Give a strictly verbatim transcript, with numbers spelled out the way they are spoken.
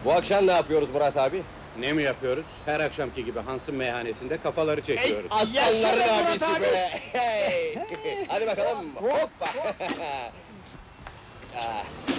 Bu akşam ne yapıyoruz Murat abi? Ne mi yapıyoruz? Her akşamki gibi Hans'ın meyhanesinde kafaları çekiyoruz. Aslanların Yaşa be Murat abisi abi! be! Hey! Hadi bakalım, hoppa! Ah.